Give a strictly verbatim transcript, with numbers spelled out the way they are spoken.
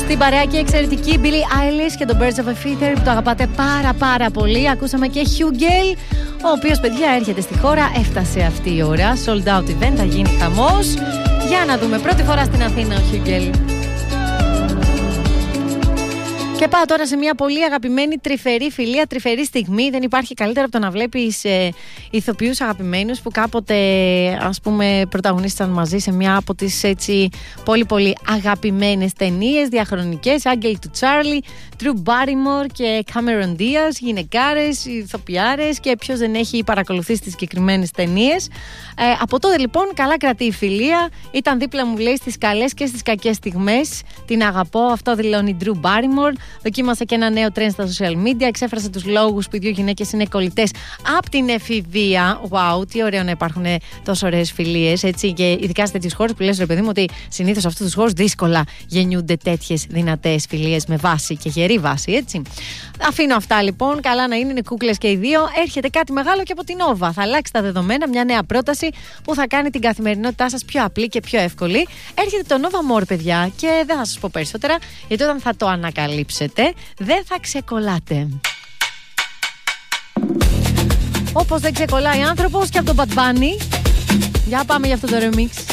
Στην παρέα και εξαιρετική Billie Eilish και τον Birds of a Feather που το αγαπάτε πάρα πάρα πολύ. Ακούσαμε και Hugel, ο οποίος, παιδιά, έρχεται στη χώρα. Έφτασε αυτή η ώρα. Sold out event, θα γίνει χαμός. Για να δούμε, πρώτη φορά στην Αθήνα ο Hugel. Και πάω τώρα σε μια πολύ αγαπημένη τρυφερή φιλία, τρυφερή στιγμή. Δεν υπάρχει καλύτερο από το να βλέπεις ε, ηθοποιούς αγαπημένους που κάποτε, ας πούμε, πρωταγωνίστησαν μαζί σε μια από τις έτσι πολύ πολύ αγαπημένες ταινίες διαχρονικές. Άγγελοι του Τσάρλι, Drew Barrymore και Cameron Diaz, γυναικάρες, ηθοποιάρες, και ποιος δεν έχει παρακολουθήσει τις συγκεκριμένες ταινίες. Ε, από τότε λοιπόν καλά κρατεί η φιλία. Ήταν δίπλα μου, λέει, στις καλές και στις κακές στιγμές. Την αγαπώ, αυτό δηλώνει Drew Barrymore. Δοκίμασα και ένα νέο trend στα social media. Εξέφρασε τους λόγους που οι δύο γυναίκες είναι κολλητές από την εφηβεία. Wow, τι ωραίο να υπάρχουν τόσο ωραίες φιλίες, έτσι. Και ειδικά σε τέτοιες χώρες που λες, ρε παιδί μου, ότι συνήθως σε αυτούς τους χώρους δύσκολα γεννιούνται τέτοιες δυνατές φιλίες με βάση και γερή βάση, έτσι. Αφήνω αυτά λοιπόν. Καλά να είναι, είναι κούκλες και οι δύο. Έρχεται κάτι μεγάλο και από την Nova. Θα αλλάξει τα δεδομένα, μια νέα πρόταση που θα κάνει την καθημερινότητά σας πιο απλή και πιο εύκολη. Έρχεται το Nova More, παιδιά, και δεν θα σας πω περισσότερα, γιατί όταν θα το ανακαλύψετε δεν θα ξεκολλάτε. Όπως δεν ξεκολλάει άνθρωπος και από τον Bad Bunny. Για πάμε για αυτό το remix.